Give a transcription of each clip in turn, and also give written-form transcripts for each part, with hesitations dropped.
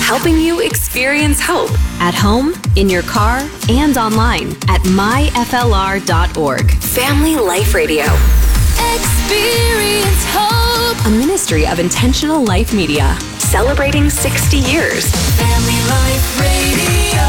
helping you experience hope at home, in your car, and online at myflr.org. Family Life Radio. Experience hope. A ministry of Intentional Life Media. Celebrating 60 years. Family Life Radio.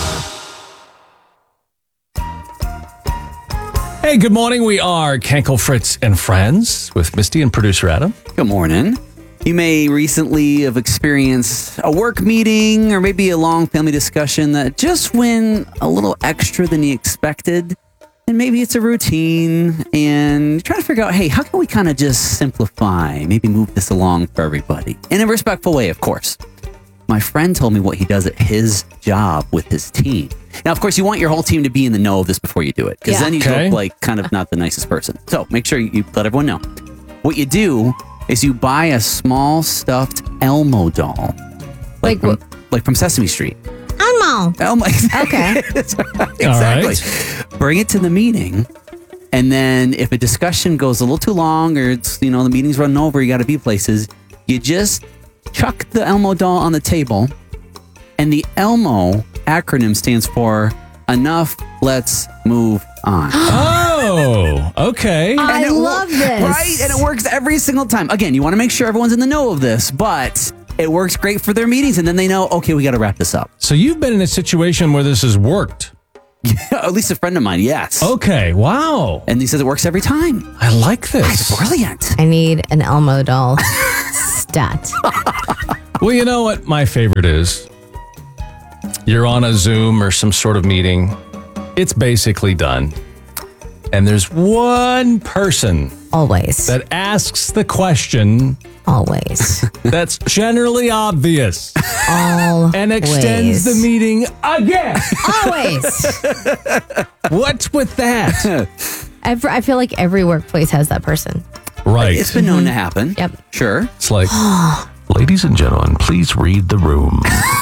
Hey, good morning. We are Kenkel, Fritz, and Friends with Misty and producer Adam. Good morning. You may recently have experienced a work meeting or maybe a long family discussion that just went a little extra than you expected. And maybe it's a routine and you're trying to figure out, hey, how can we kind of just simplify, maybe move this along for everybody? In a respectful way, of course. My friend told me what he does at his job with his team. Now, of course, you want your whole team to be in the know of this before you do it, because then you look like kind of not the nicest person. So make sure you let everyone know. What you do is you buy a small stuffed Elmo doll. Like from Sesame Street. Elmo. Okay. Exactly. All right. Bring it to the meeting. And then if a discussion goes a little too long or it's, the meeting's running over, you got to be places, you just chuck the Elmo doll on the table. And the Elmo acronym stands for Enough, Let's Move On. Oh, okay. I love this. Right? And it works every single time. Again, you want to make sure everyone's in the know of this, but it works great for their meetings. And then they know, okay, we got to wrap this up. So you've been in a situation where this has worked. At least a friend of mine, yes. Okay, wow. And he says it works every time. I like this. It's brilliant. I need an Elmo doll. Stat. Well, you know what my favorite is? You're on a Zoom or some sort of meeting. It's basically done. And there's one person Always. that asks the question Always. that's generally obvious Always. and extends the meeting again. Always. What's with that? I feel like every workplace has that person. Right. It's been known to happen. Yep. Sure. It's like, ladies and gentlemen, please read the room.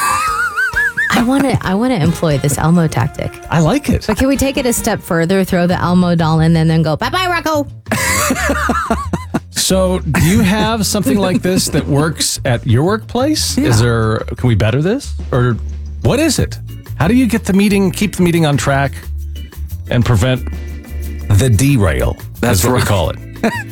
I want to employ this Elmo tactic. I like it. But can we take it a step further, throw the Elmo doll in, and then go, bye-bye, Rocco. So do you have something like this that works at your workplace? Yeah. Can we better this? Or what is it? How do you get the meeting, keep the meeting on track and prevent the derail? That's what we right. call it.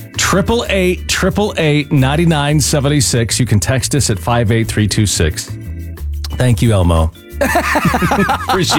888-888-9976. You can text us at 58326. Thank you, Elmo. Appreciate